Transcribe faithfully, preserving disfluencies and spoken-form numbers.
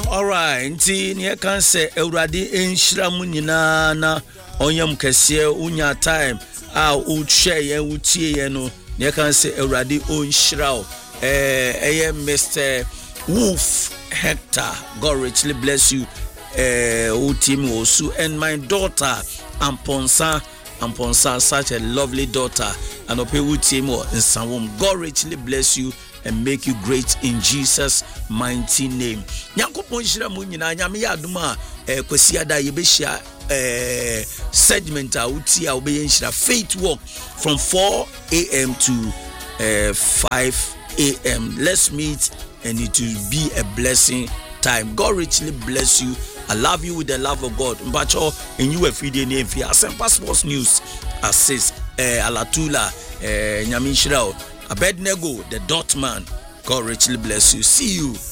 All right, nti ne kan say Ewurade enhyira mu nyina na onyam kese unya time a u share ye u tie ye no ne kan say Ewurade onhyira o. Eh eh Mister Wolf Hector, God richly bless you. Eh u team osu and my daughter Amponsa Amponsa, such a lovely daughter, and Opewu team or in Sanwom. God richly bless you and make you great in Jesus' mighty name. Nyankopon shira mu nyina nyame ya aduma eh kwasi ada ye be shia eh segment a uti a obe shira faith walk from four a.m. to uh, five a.m. Let's meet and it will be a blessing time. God richly bless you. I love you with the love of God. Mbacho in you a feeding name for Asempa Sports News assist eh Alatula eh Nyamin Shirao Abednego the dot man. God richly bless you. See you